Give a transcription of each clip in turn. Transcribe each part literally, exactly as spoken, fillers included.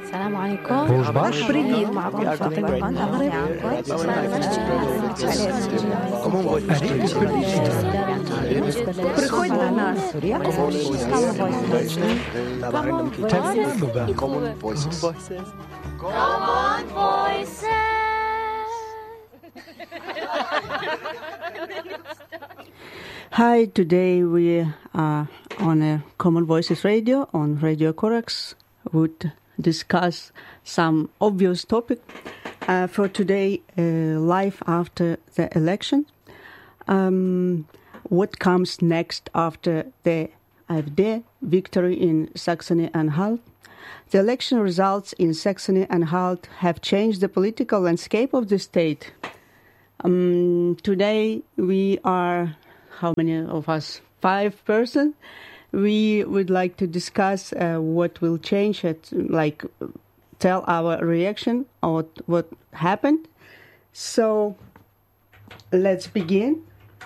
السلام عليكم. Привіт, معكم فاطمة من المغرب. Приходь до нас. Common Voices. Common Voices. Hi, today we are on a Common Voices radio on Radio Corax. Would discuss some obvious topic uh, for today, uh, life after the election. Um, what comes next after the AfD victory in Saxony-Anhalt? The election results in Saxony-Anhalt have changed the political landscape of the state. Um, today we are, how many of us? Five persons. We would like to discuss uh, what will change it, like tell our reaction on what happened. So let's begin.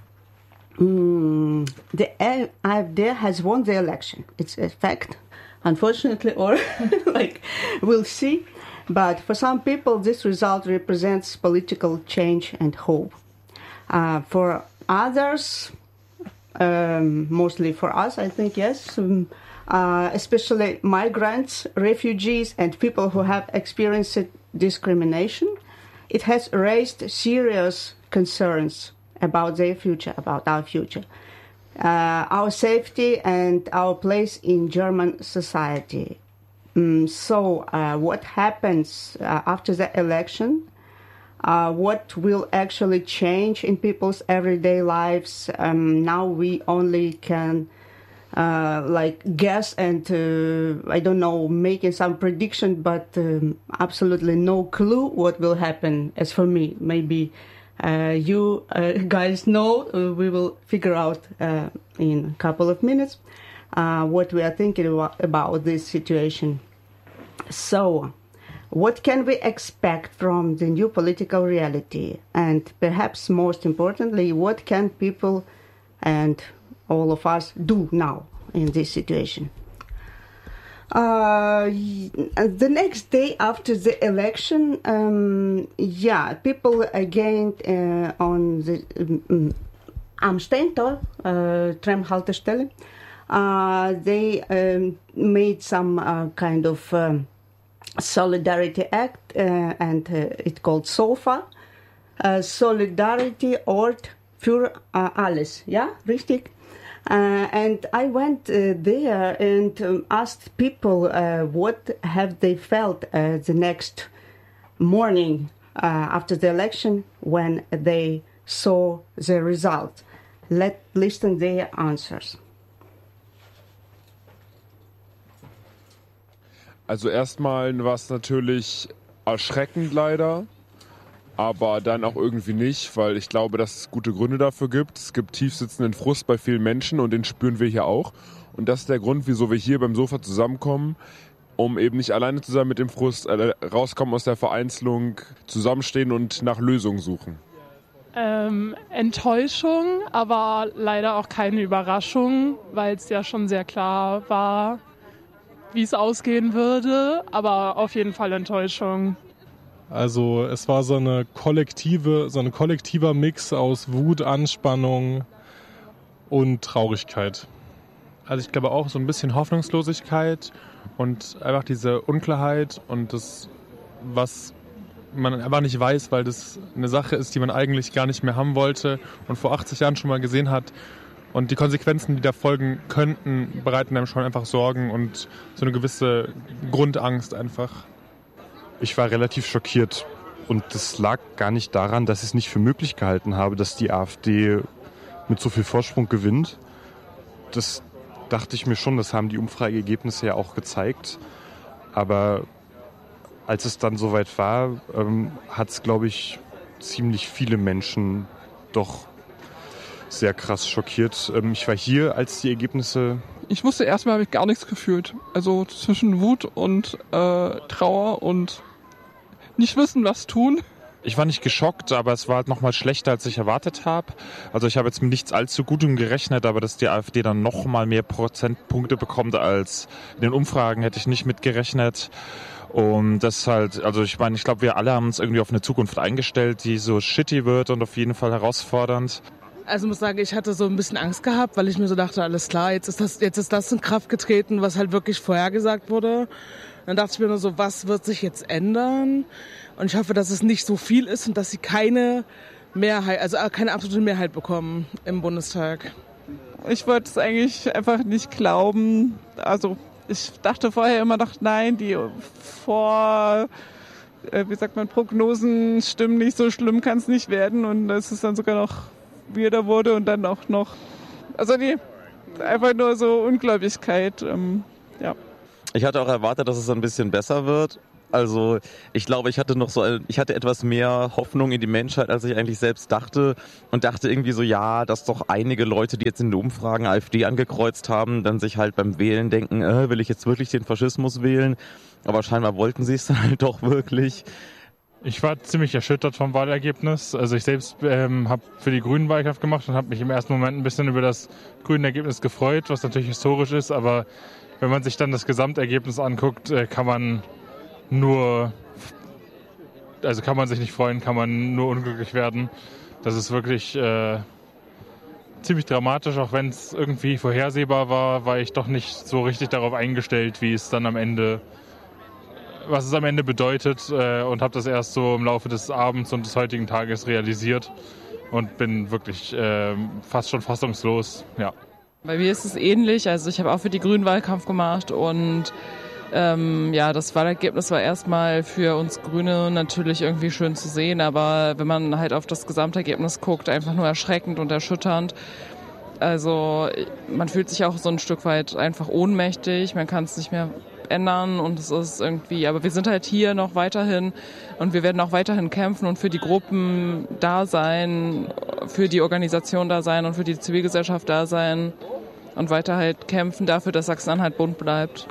Mm, the AfD has won the election. It's a fact, unfortunately, or like we'll see. But for some people, this result represents political change and hope. Uh, for others, Um, mostly for us, I think, yes, um, uh, especially migrants, refugees, and people who have experienced discrimination. It has raised serious concerns about their future, about our future, uh, our safety, and our place in German society. Um, so, uh, what happens uh, after the election? Uh, what will actually change in people's everyday lives? Um, now we only can, uh, like, guess and, uh, I don't know, making some prediction, but um, absolutely no clue what will happen. As for me, maybe uh, you uh, guys know, uh, we will figure out uh, in a couple of minutes uh, what we are thinking about, about this situation. So, what can we expect from the new political reality? And perhaps most importantly, what can people and all of us do now in this situation? Uh, the next day after the election, um, yeah, people again uh, on the um, am Steintor, uh, Tramhaltestelle, uh, they um, made some uh, kind of um, Solidarity Act, uh, and uh, it's called SOFA, uh, Solidarity Ort für uh, alles, yeah, richtig? Uh, and I went uh, there and um, asked people uh, what have they felt uh, the next morning uh, after the election when they saw the result. Let's listen their answers. Also erstmal war es natürlich erschreckend leider, aber dann auch irgendwie nicht, weil ich glaube, dass es gute Gründe dafür gibt. Es gibt tiefsitzenden Frust bei vielen Menschen und den spüren wir hier auch. Und das ist der Grund, wieso wir hier beim Sofa zusammenkommen, um eben nicht alleine zu sein mit dem Frust, äh, rauskommen aus der Vereinzelung, zusammenstehen und nach Lösungen suchen. Ähm, Enttäuschung, aber leider auch keine Überraschung, weil es ja schon sehr klar war, wie es ausgehen würde, aber auf jeden Fall Enttäuschung. Also es war so eine kollektive, so ein kollektiver Mix aus Wut, Anspannung und Traurigkeit. Also ich glaube auch so ein bisschen Hoffnungslosigkeit und einfach diese Unklarheit und das, was man einfach nicht weiß, weil das eine Sache ist, die man eigentlich gar nicht mehr haben wollte und vor achtzig Jahren schon mal gesehen hat. Und die Konsequenzen, die da folgen könnten, bereiten einem schon einfach Sorgen und so eine gewisse Grundangst einfach. Ich war relativ schockiert und das lag gar nicht daran, dass ich es nicht für möglich gehalten habe, dass die AfD mit so viel Vorsprung gewinnt. Das dachte ich mir schon, das haben die Umfrageergebnisse ja auch gezeigt. Aber als es dann soweit war, ähm, hat es, glaube ich, ziemlich viele Menschen doch sehr krass schockiert. Ich war hier, als die Ergebnisse... Ich wusste erstmal, habe ich gar nichts gefühlt. Also zwischen Wut und äh, Trauer und nicht wissen, was tun. ich war nicht geschockt, aber es war halt noch mal schlechter, als ich erwartet habe. Also ich habe jetzt mit nichts allzu Gutem gerechnet, aber dass die AfD dann noch mal mehr Prozentpunkte bekommt als in den Umfragen, hätte ich nicht mitgerechnet. Und das halt, also ich meine, ich glaube, wir alle haben uns irgendwie auf eine Zukunft eingestellt, die so shitty wird und auf jeden Fall herausfordernd. Also ich muss sagen, ich hatte so ein bisschen Angst gehabt, weil ich mir so dachte, alles klar, jetzt ist das, jetzt ist das in Kraft getreten, was halt wirklich vorhergesagt wurde. Dann dachte ich mir nur so, was wird sich jetzt ändern? Und ich hoffe, dass es nicht so viel ist und dass sie keine Mehrheit, also keine absolute Mehrheit bekommen im Bundestag. Ich wollte es eigentlich einfach nicht glauben. Also ich dachte vorher immer noch, nein, die vor, äh, wie sagt man, Prognosen stimmen nicht, so schlimm kann es nicht werden. Und dass es dann sogar noch wieder wurde und dann auch noch, also die, einfach nur so Ungläubigkeit, ähm, ja. Ich hatte auch erwartet, dass es ein bisschen besser wird. Also ich glaube, ich hatte noch so, ich hatte etwas mehr Hoffnung in die Menschheit, als ich eigentlich selbst dachte und dachte irgendwie so, ja, dass doch einige Leute, die jetzt in den Umfragen AfD angekreuzt haben, dann sich halt beim Wählen denken, äh, will ich jetzt wirklich den Faschismus wählen? Aber scheinbar wollten sie es dann halt doch wirklich. Ich war ziemlich erschüttert vom Wahlergebnis. Also ich selbst ähm, habe für die Grünen Wahlkampf gemacht und habe mich im ersten Moment ein bisschen über das grüne Ergebnis gefreut, was natürlich historisch ist, aber wenn man sich dann das Gesamtergebnis anguckt, äh, kann man nur, also kann man sich nicht freuen, kann man nur unglücklich werden. Das ist wirklich äh, ziemlich dramatisch, auch wenn es irgendwie vorhersehbar war, war ich doch nicht so richtig darauf eingestellt, wie es dann am Ende, was es am Ende bedeutet äh, und habe das erst so im Laufe des Abends und des heutigen Tages realisiert und bin wirklich äh, fast schon fassungslos, ja. Bei mir ist es ähnlich, also ich habe auch für die Grünen Wahlkampf gemacht und Ähm, ja, das Wahlergebnis war erstmal für uns Grüne natürlich irgendwie schön zu sehen, aber wenn man halt auf das Gesamtergebnis guckt, einfach nur erschreckend und erschütternd. Also man fühlt sich auch so ein Stück weit einfach ohnmächtig, man kann es nicht mehr ändern und es ist irgendwie, aber wir sind halt hier noch weiterhin und wir werden auch weiterhin kämpfen und für die Gruppen da sein, für die Organisation da sein und für die Zivilgesellschaft da sein und weiter halt kämpfen dafür, dass Sachsen-Anhalt bunt bleibt.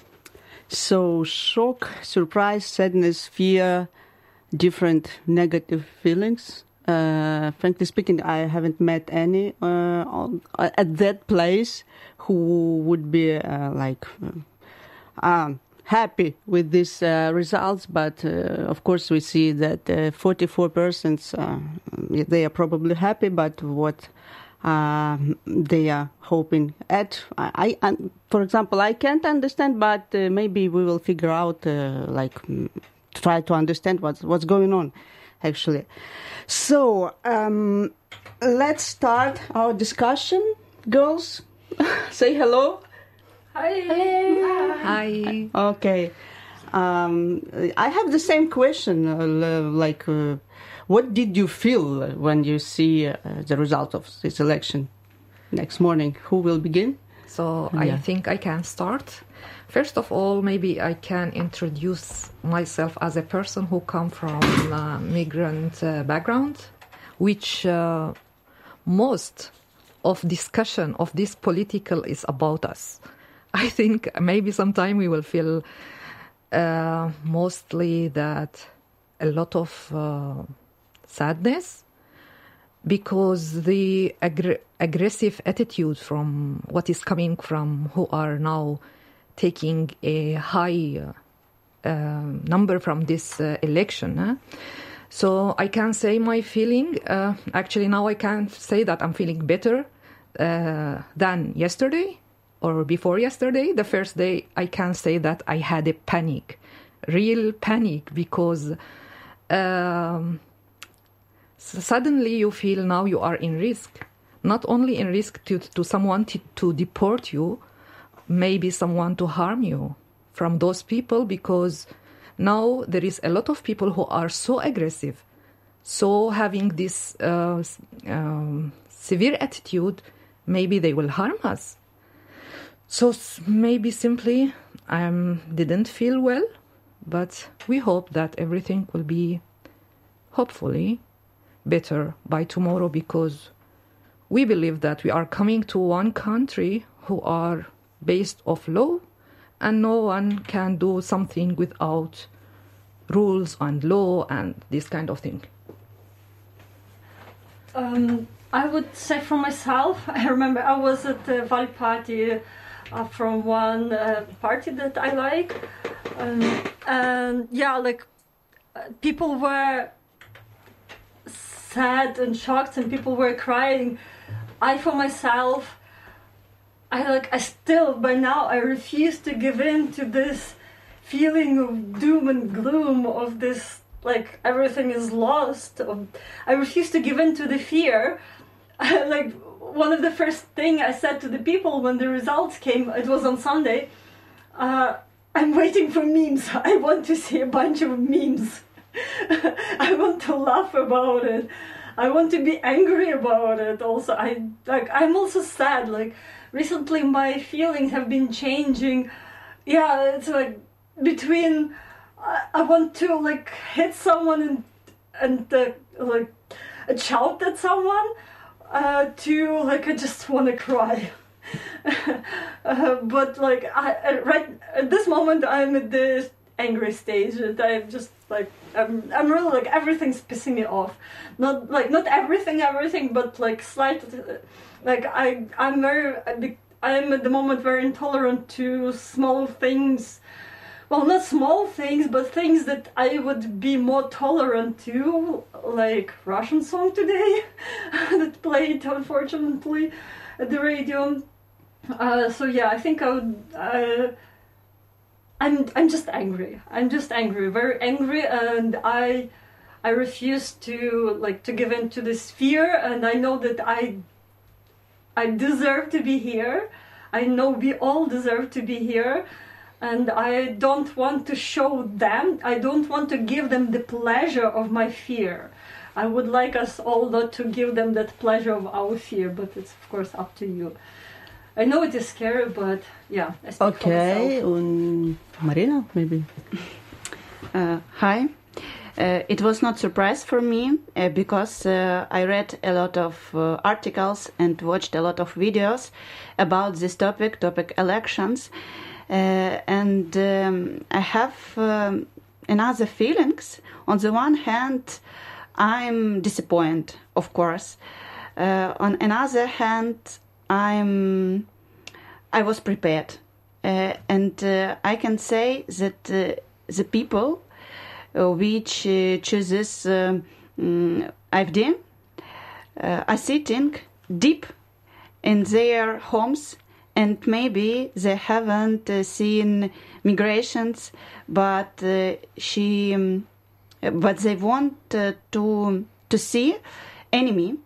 So, shock, surprise, sadness, fear, different negative feelings. Uh, frankly speaking, I haven't met any uh, on, at that place who would be uh, like uh, um, happy with these uh, results. But uh, of course, we see that uh, forty-four percent uh, they are probably happy. But what Uh, they are hoping at. I, I, for example, I can't understand, but uh, maybe we will figure out, uh, like, try to understand what's what's going on, actually. So um, let's start our discussion, girls. Say hello. Hi. Hello. Hi. Okay. Um, I have the same question, uh, like. Uh, What did you feel when you see uh, the result of this election next morning? Who will begin? So Yeah. I think I can start. First of all, maybe I can introduce myself as a person who come from uh, migrant uh, background, which uh, most of discussion of this political is about us. I think maybe sometime we will feel uh, mostly that a lot of uh, sadness because the aggr- aggressive attitude from what is coming from who are now taking a high uh, uh, number from this uh, election. Huh? So I can say my feeling, uh, actually now I can say that I'm feeling better uh, than yesterday or before yesterday. The first day I can say that I had a panic, real panic, because um, suddenly you feel now you are in risk, not only in risk to, to someone to, to deport you, maybe someone to harm you from those people, because now there is a lot of people who are so aggressive, so having this uh, um, severe attitude, maybe they will harm us. So maybe simply I um, didn't feel well, but we hope that everything will be, hopefully, better by tomorrow, because we believe that we are coming to one country who are based off law, and no one can do something without rules and law and this kind of thing? Um, I would say for myself, I remember I was at the Val party uh, from one uh, party that I like, um, and yeah, like uh, people were sad and shocked, and people were crying. I, for myself, I like I still by now I refuse to give in to this feeling of doom and gloom of this. Like everything is lost. I refuse to give in to the fear. Like one of the first thing I said to the people when the results came, it was on Sunday. Uh, I'm waiting for memes. I want to see a bunch of memes. I want to laugh about it. I want to be angry about it. Also, I like. I'm also sad. Like recently, my feelings have been changing. Yeah, it's like between. I want to like hit someone and and uh, like shout at someone uh, to like I just want to cry. uh, but like I, right at this moment I'm at the angry stage and I'm just like I'm I'm really like everything's pissing me off. Not like not everything everything but like slight like I I'm very I'm at the moment very intolerant to small things. Well, not small things, but things that I would be more tolerant to, like Russian song today that played, unfortunately, at the radio. Uh, so yeah, I think I would. Uh, I'm I'm just angry. I'm just angry, very angry, and I I refuse to like to give in to this fear, and I know that I I deserve to be here. I know we all deserve to be here. And I don't want to show them, I don't want to give them the pleasure of my fear. I would like us all not to give them that pleasure of our fear, but it's of course up to you. I know it is scary, but yeah, I speak okay, for myself. Um, Marina, maybe. Uh, hi. Uh, it was not surprise for me uh, because uh, I read a lot of uh, articles and watched a lot of videos about this topic, topic elections. Uh, and um, I have um, another feelings. On the one hand, I'm disappointed, of course. Uh, on another hand, I'm I was prepared, uh, and uh, I can say that uh, the people uh, which uh, chooses um, um, AfD uh, are sitting deep in their homes. And maybe they haven't uh, seen migrations, but uh, she, um, but they want uh, to to see enemy,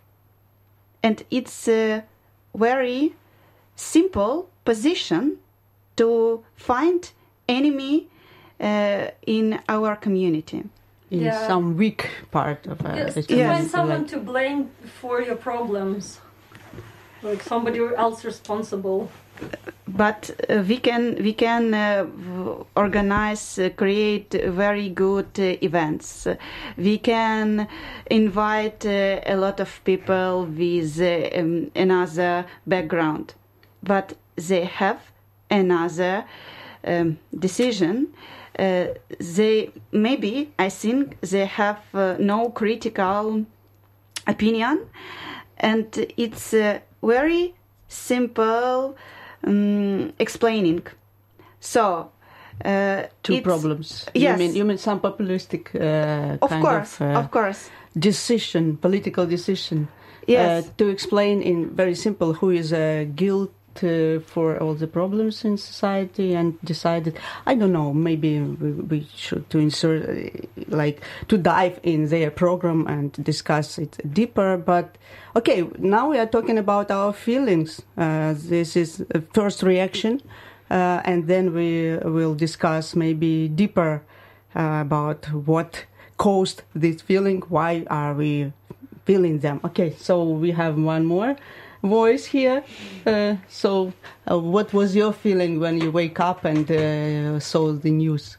and it's a very simple position to find enemy uh, in our community. In Yeah. some weak part of uh, Yes, the to find community, someone like- to blame for your problems. Like somebody else responsible. But uh, we can we can uh, v- organize, uh, create very good uh, events. We can invite uh, a lot of people with uh, um, another background, but they have another um, decision. Uh, they maybe I think they have uh, no critical opinion, and it's uh, very simple um, explaining. So uh, two it's- problems. Yes. You mean you mean some populistic uh, Of kind course, of, uh, of course. decision, political decision. Yes. Uh, to explain in very simple who is uh, guilt uh, for all the problems in society and decided. I don't know. Maybe we, we should to insert uh, like to dive in their program and discuss it deeper. But okay, now we are talking about our feelings. Uh, this is a first reaction. Uh, and then we will discuss maybe deeper uh, about what caused this feeling, why are we feeling them. Okay, so we have one more voice here. Uh, so uh, what was your feeling when you wake up and uh, saw the news?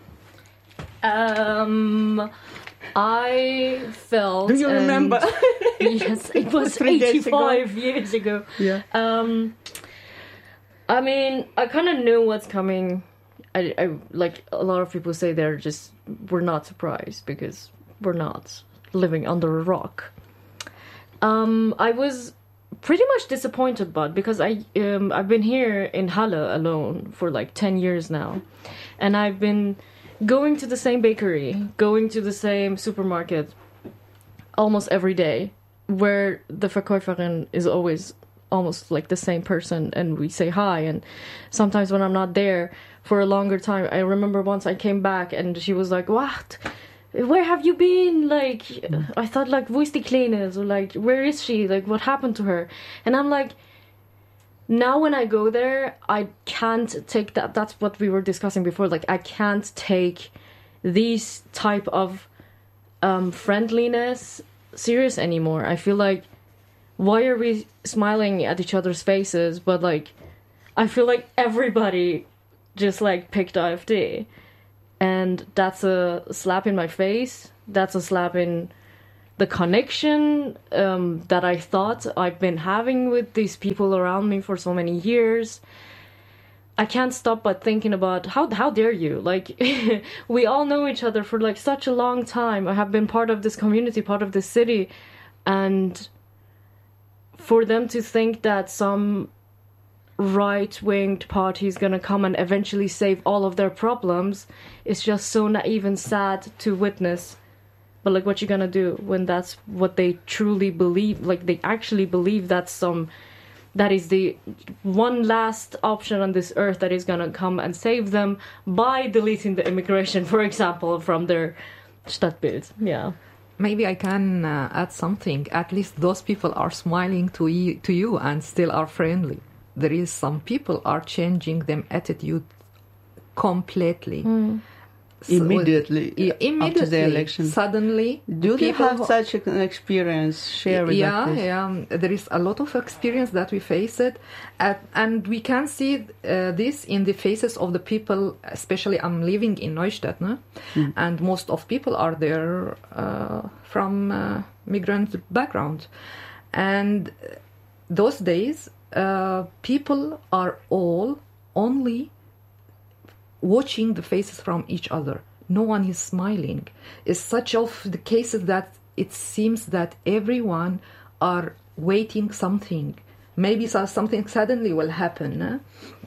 Um, I felt... Do you and- remember? Yes, it was Three days ago. eighty-five years ago. Yeah. Um, I mean, I kind of knew what's coming I, I like a lot of people say they're just we're not surprised because we're not living under a rock. Um, I was pretty much disappointed, but because I um, I've been here in Halle alone for like ten years now, and I've been going to the same bakery, going to the same supermarket almost every day, where the Verkäuferin is always almost like the same person, and we say hi. And sometimes when I'm not there for a longer time, I remember once I came back and she was like, "What? Where have you been?" Like, I thought like, "Wo ist die Kleine?" So like, where is she? Like, what happened to her? And I'm like, now when I go there, I can't take that. That's what we were discussing before. Like, I can't take these type of um, friendliness serious anymore. I feel like, why are we smiling at each other's faces? But like, I feel like everybody just like picked A F D. And that's a slap in my face. That's a slap in the connection um, that I thought I've been having with these people around me for so many years. I can't stop but thinking about how how dare you? Like, we all know each other for like such a long time. I have been part of this community, part of this city, and for them to think that some right-winged party is gonna come and eventually save all of their problems is just so naive and sad to witness. But like, what you gonna do when that's what they truly believe? Like, they actually believe that's some that is the one last option on this earth that is gonna come and save them by deleting the immigration, for example, from their Stadtbild. Yeah. Maybe I can uh, add something. At least those people are smiling to you, to you and still are friendly. There is some people are changing them attitude completely. Mm. Immediately, so, immediately after the election. Suddenly, do you have such an experience? Share with yeah, us. Yeah, there is a lot of experience that we face it, at, and we can see uh, this in the faces of the people. Especially, I'm living in Neustadt, no? Mm. And most of people are there uh, from uh, migrant background, and those days, uh, people are all only watching the faces from each other. No one is smiling. It's such of the cases that it seems that everyone are waiting something. Maybe something suddenly will happen. Eh?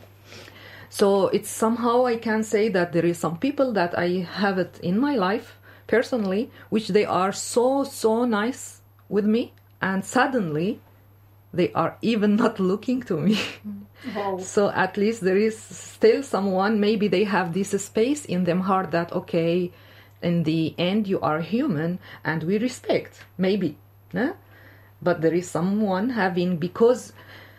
So it's somehow I can say that there is some people that I have it in my life personally, which they are so, so nice with me, and suddenly they are even not looking to me. Wow. So at least there is still someone, maybe they have this space in them heart that, okay, in the end you are human and we respect, maybe. Eh? But there is someone having, because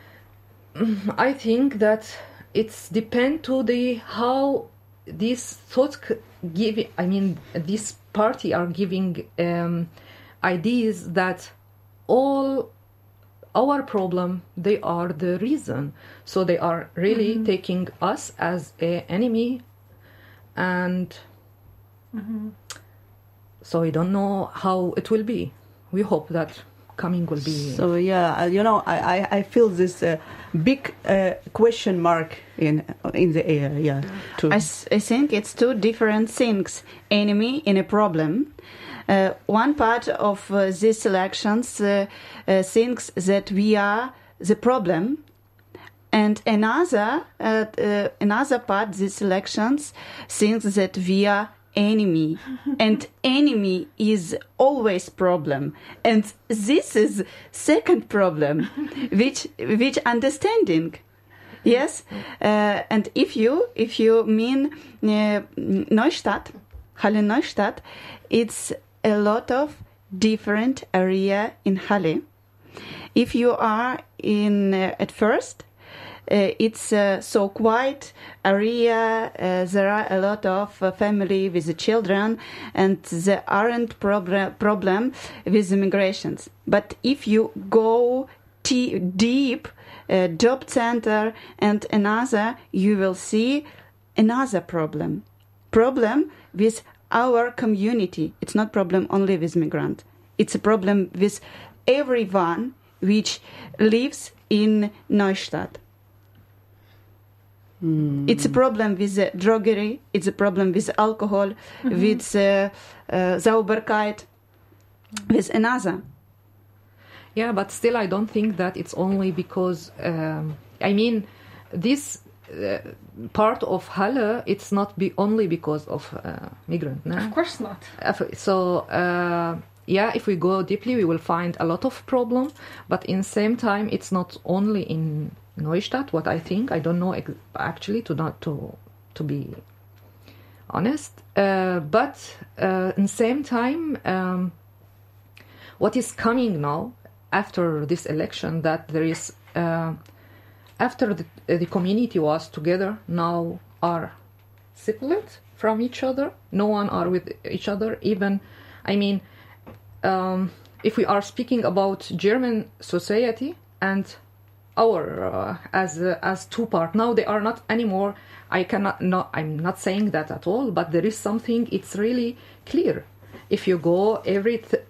I think that it's depend to the how these thoughts give, I mean, this party are giving um, ideas that all our problem, they are the reason. So they are really mm-hmm. taking us as an enemy, and mm-hmm. so we don't know how it will be. We hope that coming will be. So yeah, you know, I, I, I feel this uh, big uh, question mark in in the air. Yeah, too. I, I think it's two different things: enemy and a problem. Uh, one part of uh, these elections uh, uh, thinks that we are the problem, and another uh, uh, another part, these elections, thinks that we are enemy, and enemy is always problem, and this is second problem, which which understanding. Yes, uh, and if you if you mean uh, Neustadt, Halle Neustadt, it's a lot of different area in Halle. If you are in uh, at first, uh, it's uh, so quiet area. Uh, there are a lot of uh, family with the children, and there aren't problem problem with immigrations. But if you go t- deep, uh, job center and another, you will see another problem. Problem with our community. It's not problem only with migrant. It's a problem with everyone which lives in Neustadt. It's a problem with uh, druggery, it's a problem with alcohol, Mhm. with uh, uh, Sauberkeit, with another. Yeah, but still, I don't think that it's only because. Um, I mean, this uh, part of Halle, it's not be only because of uh, migrant. No? Of course not. If- So uh, yeah, if we go deeply, we will find a lot of problem. But in same time, it's not only in Neustadt. What I think, I don't know ex- actually to not to to be honest. Uh, but uh, in same time, um, what is coming now after this election, that there is uh, after the, uh, the community was together, now are separate from each other. No one are with each other. Even, I mean, um, if we are speaking about German society and our uh, as uh, as two part, now they are not anymore. I cannot. No, I'm not saying that at all. But there is something. It's really clear. If you go every th-